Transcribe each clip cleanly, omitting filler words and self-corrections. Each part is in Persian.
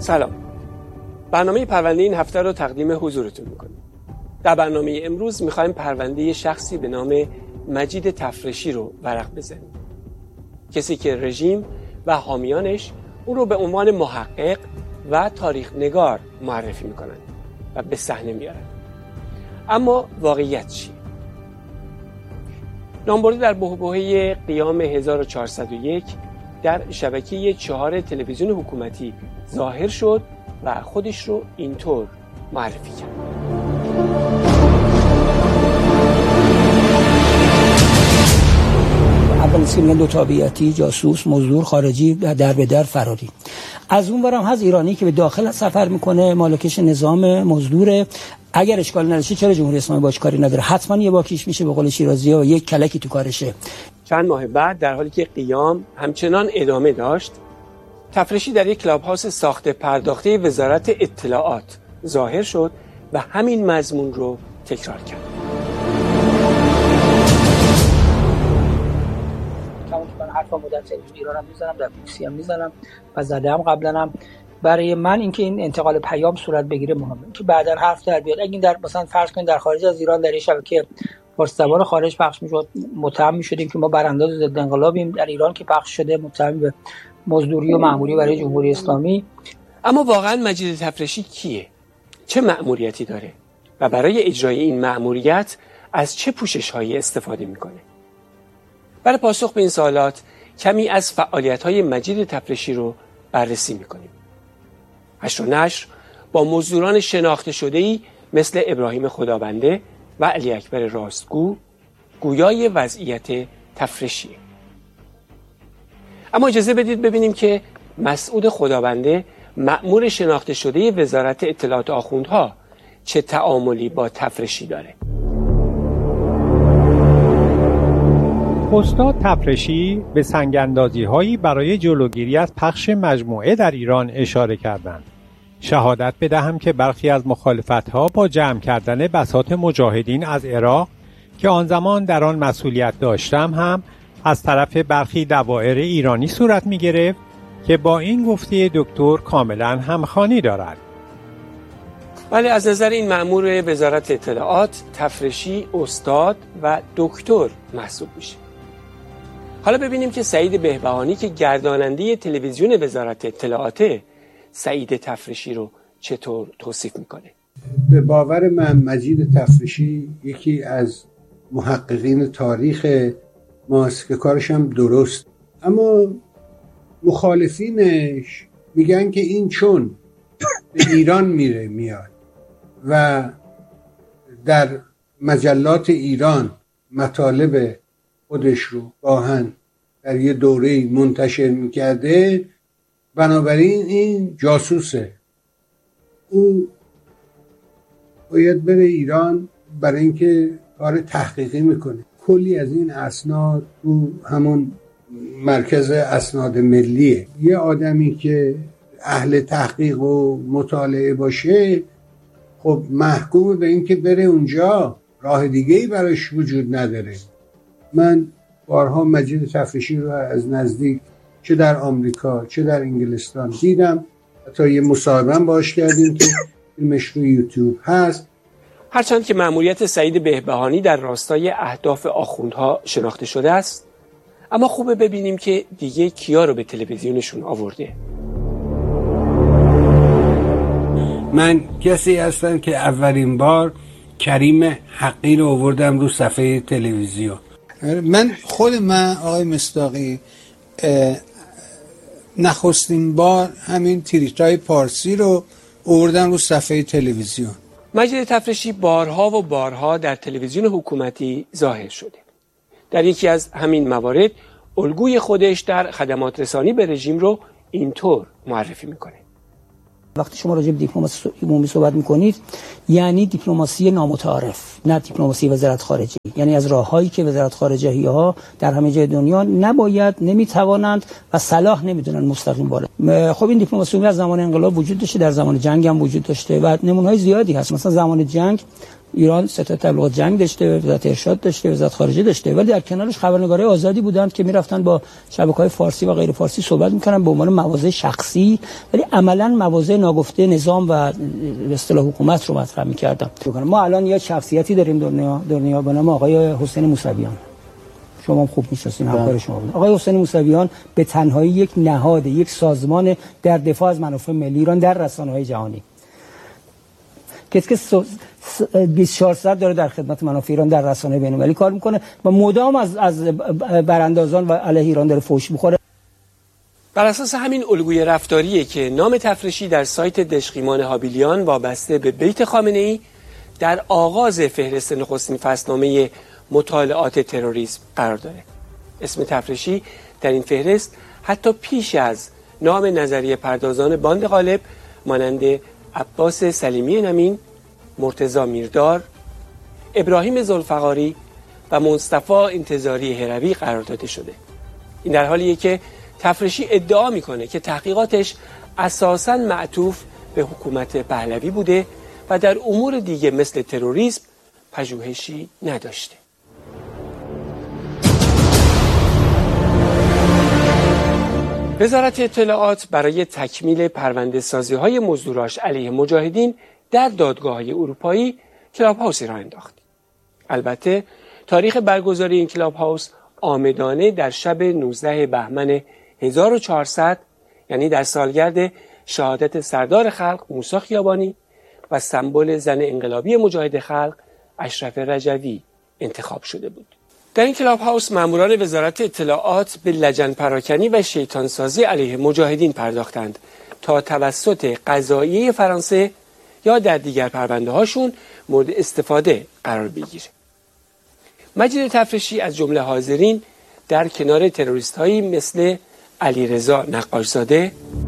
سلام. برنامه پرونده این هفته رو تقدیم حضورتون میکنیم. در برنامه امروز میخوایم پرونده شخصی به نام مجید تفرشی رو ورق بزنیم. کسی که رژیم و حامیانش اون رو به عنوان محقق و تاریخ نگار معرفی میکنن و به صحنه میارن. اما واقعیت چیه؟ نامبرده در بحبوحه قیام 1401 در شبکه 4 تلویزیون حکومتی ظاهر شد و خودش رو اینطور معرفی کرد. اول میگن دو تابعیتی، جاسوس، مزدور، خارجی، در به در فراری. از اون برم هست ایرانی که به داخل سفر میکنه، مالکش نظام مزدوره. اگر اشکال نداره چرا جمهوری اسلامی باش کاری نداره؟ حتما یه باکیش میشه، به قول شیرازی‌ها، و یک کلکی تو کارشه. چند ماه بعد در حالی که قیام همچنان ادامه داشت، تفرشی در یک کلاب هاوس ساخته پرداخته وزارت اطلاعات ظاهر شد و همین مضمون رو تکرار کرد. حرفا مدت ایران هم میزنم، در روسیه هم میزنم و زدم قبلا هم. برای من اینکه این انتقال پیام صورت بگیره مهمه، که بعداً حرف در بیاد. اگه این در مثلا فرض کنید در خارج از ایران در این شبکه فارسی زبان خارج پخش میشد، متهم میشدیم که ما برانداز ضد انقلابیم. در ایران که پخش شده متهم به مزدوری و مأموری برای جمهوری اسلامی. اما واقعا مجید تفرشی کیه؟ چه مأموریتی داره؟ و برای اجرای این مأموریت از چه پوشش‌هایی استفاده میکنه؟ برای پاسخ به این سوالات کمی از فعالیت‌های مجید تفرشی رو بررسی می‌کنیم. حشر و نشر با مزدوران شناخته شده‌ای مثل ابراهیم خدابنده و علی اکبر راستگو گویای وضعیت تفرشیه. اما اجازه بدید ببینیم که مسعود خدابنده، مأمور شناخته شده وزارت اطلاعات آخوندها، چه تعاملی با تفرشی داره. استاد تفرشی به سنگ‌اندازی‌هایی برای جلوگیری از پخش مجموعه در ایران اشاره کردند. شهادت بدهم که برخی از مخالفت‌ها با جمع کردن بساط مجاهدین از عراق که آن زمان در آن مسئولیت داشتم هم از طرف برخی دوائر ایرانی صورت می‌گرفت که با این گفته دکتر کاملاً همخوانی دارد. ولی از نظر این مأمور وزارت اطلاعات، تفرشی استاد و دکتر محسوب میشه. حالا ببینیم که سعید بهبهانی که گرداننده تلویزیون وزارت اطلاعاته، سعید تفرشی رو چطور توصیف میکنه. به باور من مجید تفرشی یکی از محققین تاریخ ماست که کارش هم درست، اما مخالفینش میگن که این چون به ایران میاد و در مجلات ایران مطالب خودش رو گاهن در یه دوره منتشر میکرده، بنابراین این جاسوسه. او باید بره ایران برای اینکه کار تحقیقی میکنه. کلی از این اسناد تو همون مرکز اسناد ملیه. یه آدمی که اهل تحقیق و مطالعه باشه خب محکوم به این که بره اونجا، راه دیگه‌ای براش وجود نداره. من بارها مجید تفرشی رو از نزدیک چه در آمریکا چه در انگلستان دیدم، حتی یه مصاحبه باهاش کردیم که فیلمش رو یوتیوب هست. هرچند که مأموریت سعید بهبهانی در راستای اهداف آخوندها شناخته شده است، اما خوبه ببینیم که دیگه کیا رو به تلویزیونشون آورده. من کسی هستم که اولین بار کریم حقی رو آوردم رو صفحه تلویزیون. من آقای مصداقی نخستین بار همین تریتای پارسی رو آوردم رو صفحه تلویزیون. مجید تفرشی بارها و بارها در تلویزیون حکومتی ظاهر شده. در یکی از همین موارد الگوی خودش در خدمات رسانی به رژیم رو اینطور معرفی میکنه. وقتی شما راجع به دیپلماسی عمومی صحبت میکنید یعنی دیپلماسی نامتعارف، نه دیپلماسی وزارت خارجه. یعنی از راههایی که وزارت خارجه ها در همه جای دنیا نباید، نمیتوانند و صلاح نمیدونن مستقیم وارد. خب این دیپلماسی از زمان انقلاب وجود داشته، در زمان جنگ هم وجود داشته و نمونه‌های زیادی هست. مثلا زمان جنگ ایران ستاد تبلیغات جنگ داشته، وزارت ارشاد داشته، وزارت خارجه داشته، ولی در کنارش خبرنگارای آزادی بودند که میرفتن با شبکه‌های فارسی و غیر فارسی صحبت می‌کردن به عنوان مواضع شخصی، ولی عملاً مواضع ناگفته نظام و به اصطلاح حکومت رو مطرح می‌کردن. ما الان یه شخصیتی داریم دنیا به نام آقای حسین موسویان. شما خوب می‌شناسین، همکار شما بود. آقای حسین موسویان به تنهایی یک نهاد، یک سازمان در دفاع از منافع ملی ایران در رسانه‌های جهانی که 24 ساعت داره در خدمت منافع ایران در رسانه بین‌المللی کار میکنه و مدام از براندازان و علیه ایران داره فحش میخوره. بر اساس همین الگوی رفتاریه که نام تفرشی در سایت دشقیمان هابیلیان وابسته به بیت خامنه‌ای در آغاز فهرست نخستین فصلنامه مطالعات تروریسم قرار داره. اسم تفرشی در این فهرست حتی پیش از نام نظریه پردازان باند غالب مانند عباس سلیمی نمین، مرتضی میردار، ابراهیم ذوالفقاری و مصطفی انتظاری هروی قرار داده شده. این در حالیه که تفرشی ادعا میکنه که تحقیقاتش اساساً معطوف به حکومت پهلوی بوده و در امور دیگه مثل تروریسم پژوهشی نداشته. وزارت اطلاعات برای تکمیل پرونده سازی های مزدوراش علیه مجاهدین در دادگاه‌های اروپایی کلاب هاوسی را انداخت. البته تاریخ برگزاری این کلاب هاوس آمدانه در شب 19 بهمن 1400 یعنی در سالگرد شهادت سردار خلق موسی خیابانی و سمبل زن انقلابی مجاهد خلق اشرف رجوی انتخاب شده بود. در این کلاب هاوس ماموران وزارت اطلاعات به لجن پراکنی و شیطانسازی علیه مجاهدین پرداختند تا توسط قضاییه فرانسه یا در دیگر پرونده هاشون مورد استفاده قرار بگیره. مجید تفرشی از جمله حاضرین در کنار تروریست هایی مثل علیرضا نقاشزاده،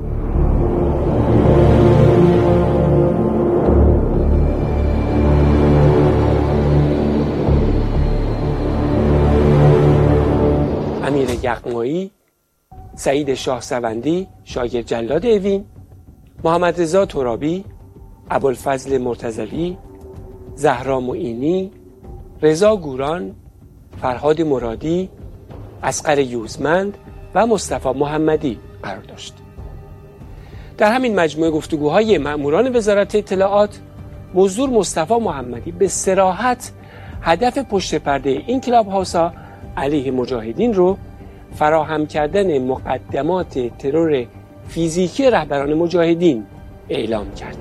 امیر یغمایی، سعید شاهسوندی شاگرد جلاد اوین، محمد رضا ترابی، ابوالفضل مرتضوی، زهرا معینی، رضا گوران، فرهاد مرادی، اصغر یوزمند و مصطفی محمدی قرار داشت. در همین مجموعه گفتگوهای مأموران وزارت اطلاعات، مزدور مصطفی محمدی به صراحت هدف پشت پرده این کلاب هاوس‌ها علیه مجاهدین رو فراهم کردن مقدمات ترور فیزیکی رهبران مجاهدین اعلام کرد.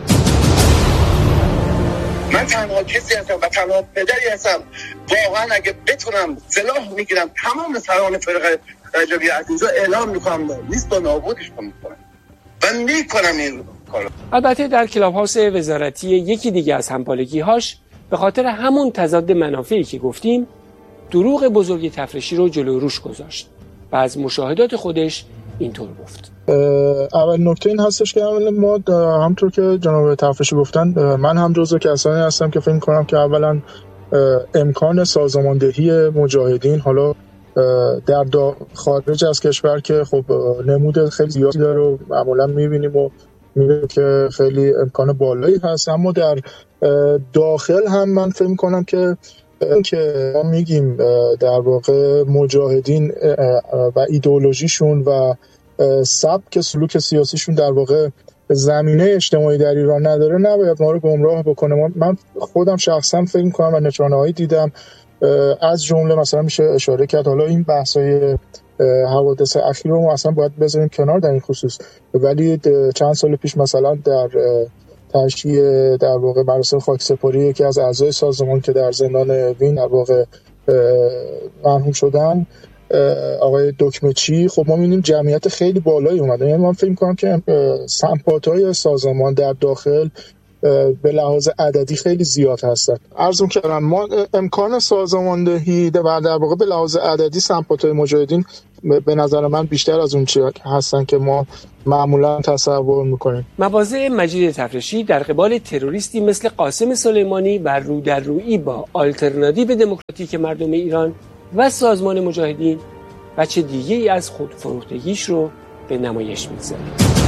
من تنها کسی هستم و تنها پدری هستم واقعا اگه بتونم سلاح میگیرم تمام سران فرقه رجوی از اینجا اعلام میکنم نیست و نابودش میکنم و میکنم این کارو. البته در کلاب هاوس وزارتی یکی دیگه از همپالگی‌هاش به خاطر همون تضاد منافعی که گفتیم دروغ بزرگ تفرشی رو جلو روش گذاشت و از مشاهدات خودش اینطور گفت. اول نکته این هستش که ما همونطور که جناب تفرشی گفتن من هم جزو کسانی هستم که فکر کنم که اولا امکان سازماندهی مجاهدین حالا در خارج از کشور که خب نمود خیلی زیادی داره و معمولا میبینیم و میبینیم که خیلی امکان بالایی هست، اما در داخل هم من فکر کنم که ما میگیم در واقع مجاهدین و ایدئولوژیشون و سبک سلوک سیاسیشون در واقع زمینه اجتماعی در ایران نداره، نباید ما رو گمراه بکنه. من خودم شخصا فکر می‌کنم و نشانه‌هایی دیدم، از جمله مثلا میشه اشاره کرد، حالا این بحث‌های حوادث اخیر رو ما اصلا باید بذاریم کنار در این خصوص، ولی چند سال پیش مثلا در تشییع در واقع مراسم خاکسپاری یکی از اعضای سازمان که در زندان وین در واقع مرحوم شدن، آقای دکمه‌چی، خب ما می‌بینیم جمعیت خیلی بالایی اومده. یعنی من فکر می‌کنم که سمپات‌های سازمان در داخل به لحاظ عددی خیلی زیاد هستن. عرض کردم ما امکان سازماندهی و در واقع به لحاظ عددی سمپات‌های مجاهدین به نظر من بیشتر از اون چیزی هستن که ما معمولا تصور می‌کنیم. مواضع مجید تفرشی در قبال تروریستی مثل قاسم سلیمانی و رو در رویی با آلترناتیو دموکراتیک مردم ایران و سازمان مجاهدین بچه دیگه ای از خودفروختگیش رو به نمایش میگذاره.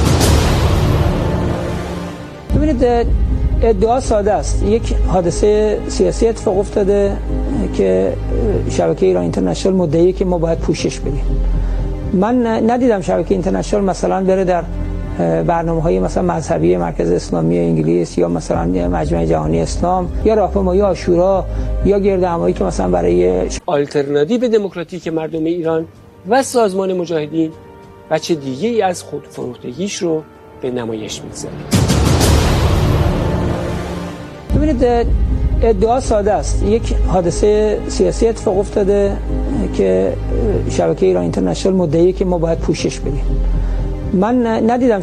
ببینید ادعا ساده است. یک حادثه سیاسی اتفاق افتاده که شبکه ایران اینترنشنال مدعیه که ما باید پوشش بدیم. من ندیدم شبکه اینترنشنال مثلا بره در برنامه‌های مثلا مذهبی مرکز اسلامی انگلیس یا مثلا مجمع جهانی اسلام یا راهپیمایی عاشورا یا گردهمایی که مثلا برای آلترناتیو دموکراتیک مردم ایران و سازمان مجاهدین بچه دیگه ای از خودفروختگیش رو به نمایش میگذاره. ببینید ادعا ساده است. یک حادثه سیاسی اتفاق افتاده که شبکه ایران اینترنشنال مدعیه که ما باید پوشش بدیم. من ندیدم